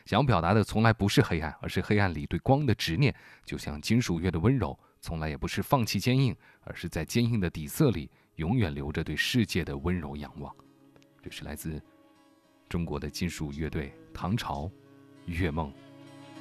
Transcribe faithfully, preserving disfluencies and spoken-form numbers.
想要表达的从来不是黑暗，而是黑暗里对光的执念。就像金属乐的温柔，从来也不是放弃坚硬，而是在坚硬的底色里，永远留着对世界的温柔仰望。这是来自中国的金属乐队唐朝《月梦》。